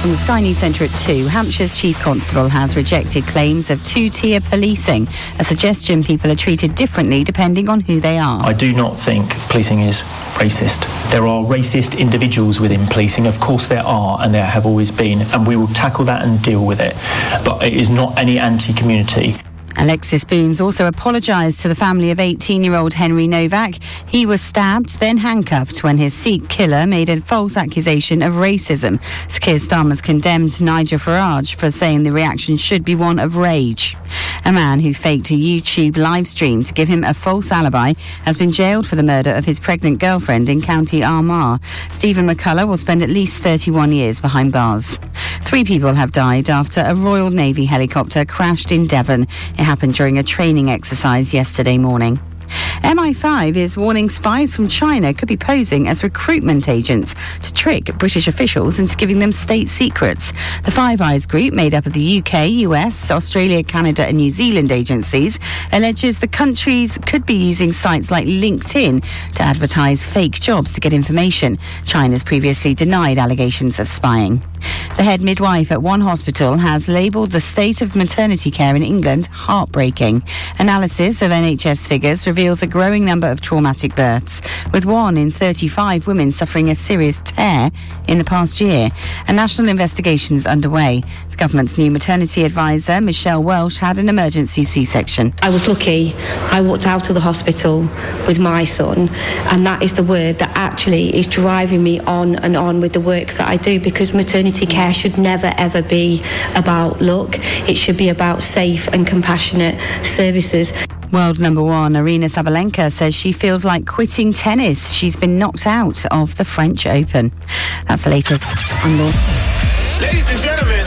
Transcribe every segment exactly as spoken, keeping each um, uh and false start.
from the Sky News Centre at two. Hampshire's Chief Constable has rejected claims of two-tier policing, a suggestion people are treated differently depending on who they are. I do not think policing is racist. There are racist individuals within policing, of course there are, and there have always been, and we will tackle that and deal with it. But it is not any anti-community. Alexis Boons also apologised to the family of eighteen-year-old Henry Novak. He was stabbed, then handcuffed when his Sikh killer made a false accusation of racism. Sir Keir Starmer's condemned Nigel Farage for saying the reaction should be one of rage. A man who faked a YouTube live stream to give him a false alibi has been jailed for the murder of his pregnant girlfriend in County Armagh. Stephen McCullough will spend at least thirty-one years behind bars. Three people have died after a Royal Navy helicopter crashed in Devon. It happened during a training exercise yesterday morning. M I five is warning spies from China could be posing as recruitment agents to trick British officials into giving them state secrets. The Five Eyes group, made up of the U K, U S, Australia, Canada and New Zealand agencies, alleges the countries could be using sites like LinkedIn to advertise fake jobs to get information. China's previously denied allegations of spying. The head midwife at one hospital has labelled the state of maternity care in England heartbreaking. Analysis of N H S figures reveals a growing number of traumatic births, with one in thirty-five women suffering a serious tear in the past year. A national investigation is underway. The government's new maternity advisor, Michelle Welsh, had an emergency C-section. I was lucky. I walked out of the hospital with my son, and that is the word that actually is driving me on and on with the work that I do, because maternity care should never ever be about luck. It should be about safe and compassionate services. World number one Aryna Sabalenka says she feels like quitting tennis. She's been knocked out of the French Open. That's the latest. I'm Laura. Ladies and gentlemen,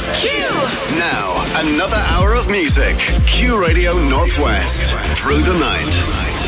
Q! Now, another hour of music. Q Radio Northwest. Through the night.